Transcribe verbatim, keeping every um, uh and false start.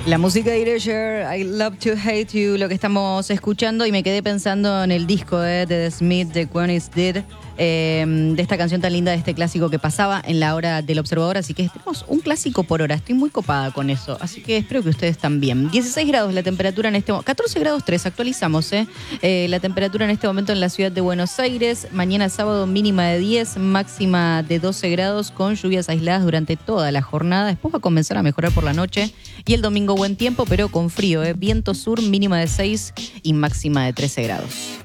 La música de Erasure, I Love to Hate You, lo que estamos escuchando, y me quedé pensando en el disco eh, de The Smith, de When It's Dead, eh, de esta canción tan linda, de este clásico que pasaba en la hora del observador, así que tenemos un clásico por hora, estoy muy copada con eso, así que espero que ustedes también. dieciséis grados la temperatura en este momento, catorce grados tres, actualizamos, eh, eh, la temperatura en este momento en la ciudad de Buenos Aires, mañana sábado mínima de diez, máxima de doce grados, con lluvias aisladas durante toda la jornada, después va a comenzar a mejorar por la noche, y el domingo buen tiempo, pero con frío, ¿eh? Viento sur, mínima de seis y máxima de trece grados.